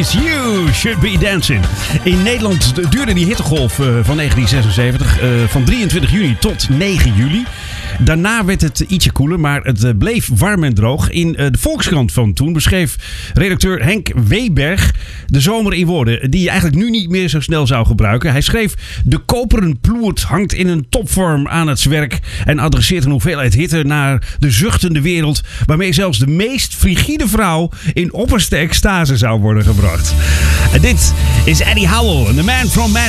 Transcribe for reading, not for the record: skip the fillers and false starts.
is You Should Be Dancing. In Nederland duurde die hittegolf van 1976 van 23 juni tot 9 juli. Daarna werd het ietsje koeler, maar het bleef warm en droog. In de Volkskrant van toen beschreef redacteur Henk Weberg de zomer in woorden die je eigenlijk nu niet meer zo snel zou gebruiken. Hij schreef: de koperen ploert hangt in een topvorm aan het werk en adresseert een hoeveelheid hitte naar de zuchtende wereld, waarmee zelfs de meest frigide vrouw in opperste extase zou worden gebracht. En dit is Eddie Howell, The Man from Man.